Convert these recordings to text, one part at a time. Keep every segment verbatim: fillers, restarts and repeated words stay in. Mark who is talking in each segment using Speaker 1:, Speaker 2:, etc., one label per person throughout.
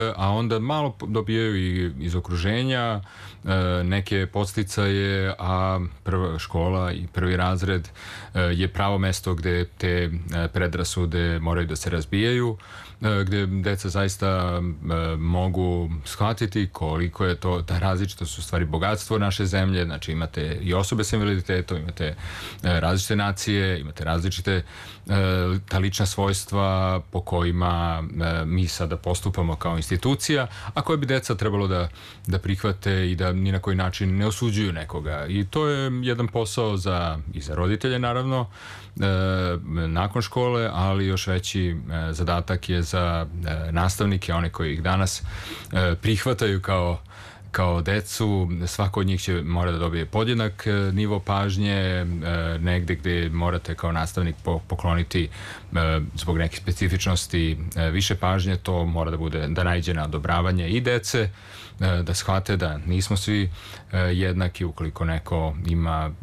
Speaker 1: a onda malo dobijaju i iz okruženja neke podsticaje, a prva škola i prvi razred je pravo mesto gde te predrasude moraju da se razbijaju, gde deca zaista mogu shvatiti koliko je to, ta različitost u stvari bogatstvo naše zemlje. Znači imate i osobe sa invaliditetom, imate različite nacije, imate različite ta lična svojstva po kojima mi sada postupamo kao institucija, a koje bi deca trebalo da, da prihvate i da ni na koji način ne osuđuju nekoga. I to je jedan posao za, i za roditelje naravno, e, nakon škole, ali još veći e, zadatak je za e, nastavnike, one koji ih danas e, prihvataju kao kao decu. Svako od njih će mora da dobije podjednak nivo pažnje, negde gde morate kao nastavnik pokloniti zbog nekih specifičnosti više pažnje, to mora da bude, da naiđe na odobravanje i dece, da shvate da nismo svi jednaki. Ukoliko neko ima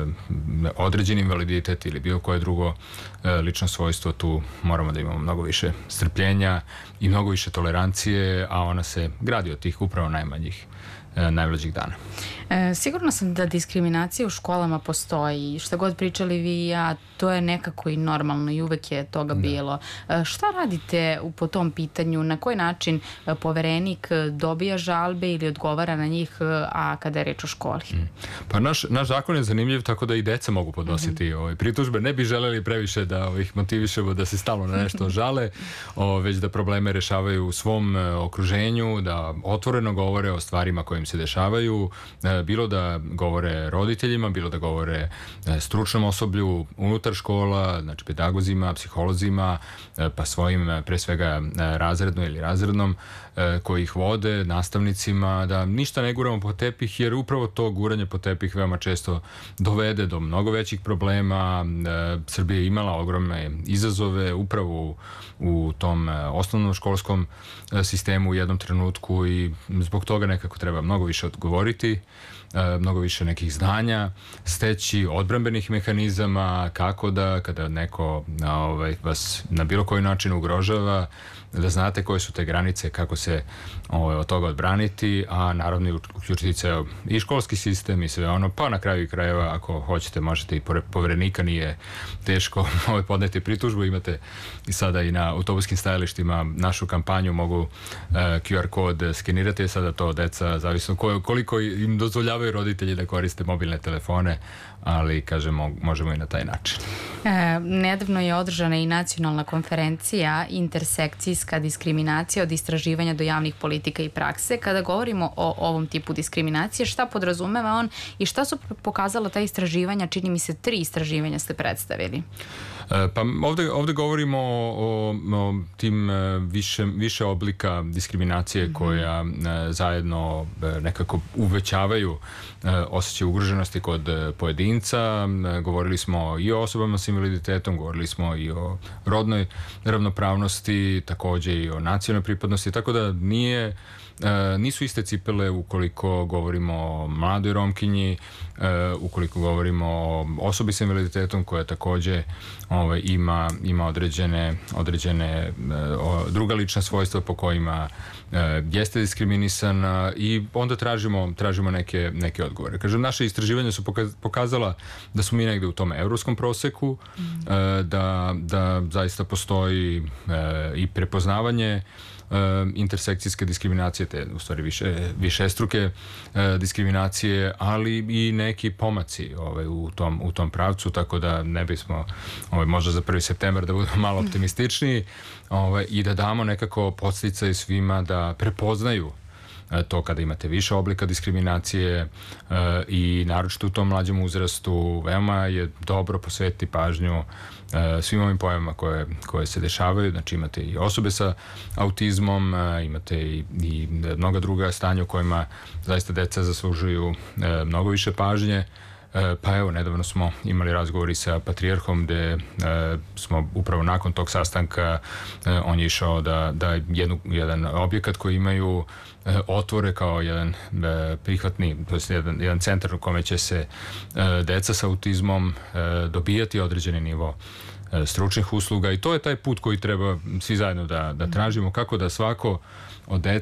Speaker 1: određeni invaliditet ili bilo koje drugo lično svojstvo, tu moramo da imamo mnogo više strpljenja i mnogo više tolerancije, a ona se gradi od tih upravo najmanjih najmlađih dana.
Speaker 2: E, sigurno sam da diskriminacija u školama postoji. Šta god pričali vi i ja, to je nekako i normalno i uvek je toga bilo. E, šta radite po tom pitanju? Na koji način poverenik dobija žalbe ili odgovara na njih, a kada je reč o školi?
Speaker 1: Mm. Pa naš, naš zakon je zanimljiv tako da i deca mogu podnositi mm-hmm. ove pritužbe. Ne bi želeli previše da ih motivišemo da se stalno na nešto žale, o, već da probleme rešavaju u svom okruženju, da otvoreno govore o stvarima koje im se dešavaju, bilo da govore roditeljima, bilo da govore stručnom osoblju unutar škola, znači pedagozima, psiholozima, pa svojim pre svega razredno ili razrednom koji ih vode, nastavnicima, da ništa ne guramo po tepih, jer upravo to guranje po tepih veoma često dovede do mnogo većih problema. Srbija je imala ogromne izazove upravo u, u tom osnovnom školskom sistemu u jednom trenutku i zbog toga nekako treba mnogo više odgovoriti, mnogo više nekih znanja, steći odbrambenih mehanizama, kako da kada neko ovaj, vas na bilo koji način ugrožava, da znate koje su te granice, kako se ovaj, od toga odbraniti, a naravno i uključiti ceo i školski sistem i sve ono, pa na kraju krajeva ako hoćete možete i pored poverenika, nije teško ovaj, podneti pritužbu. Imate i sada i na autobuskim stajalištima našu kampanju, mogu uh, Q R kod skenirati, sada to deca, zavisno koliko im dozvoljavaju roditelji da koriste mobilne telefone, ali kažemo možemo i na taj način.
Speaker 2: E, nedavno je održana i nacionalna konferencija Intersekcijska diskriminacija od istraživanja do javnih politika i prakse. Kada govorimo o ovom tipu diskriminacije, šta podrazumeva on i šta su pokazala ta istraživanja? Čini mi se tri istraživanja ste predstavili.
Speaker 1: E, pa ovde, ovde govorimo o, o tim više, više oblika diskriminacije mm-hmm. koja e, zajedno e, nekako uvećavaju e, osjećaj ugroženosti kod pojedinca. E, govorili smo i o osobama s invaliditetom, govorili smo i o rodnoj ravnopravnosti, takođe i o nacionalnoj pripadnosti, tako da nije E, nisu iste cipele ukoliko govorimo o mladoj Romkinji, e, ukoliko govorimo o osobi sa invaliditetom koja takođe ovaj, ima, ima određene, određene e, o, druga lična svojstva po kojima e, jeste diskriminisana i onda tražimo, tražimo neke, neke odgovore. Kažem, naše istraživanja su pokazala da smo mi negde u tom evropskom proseku, mm. e, da, da zaista postoji e, i prepoznavanje intersekcijske diskriminacije, te u stvari više, višestruke e, diskriminacije, ali i neki pomaci ovaj, u, tom, u tom pravcu, tako da ne bismo ovaj, možda za prvi septembar da budemo malo optimističniji ovaj, i da damo nekako podsticaj svima da prepoznaju to kada imate više oblika diskriminacije e, i naročito u tom mlađem uzrastu veoma je dobro posvetiti pažnju e, svim ovim pojavama koje, koje se dešavaju. Znači imate i osobe sa autizmom, e, imate i, i mnoga druga stanja u kojima zaista deca zaslužuju e, mnogo više pažnje. Pa evo, nedavno smo imali razgovori sa Patrijarhom gde e, smo upravo nakon tog sastanka e, on je išao da, da jednu, jedan objekat koji imaju e, otvore kao jedan e, prihvatni, to je jedan, jedan centar u kome će se e, deca sa autizmom e, dobijati određeni nivo e, stručnih usluga i to je taj put koji treba svi zajedno da, da tražimo, kako da svako od dece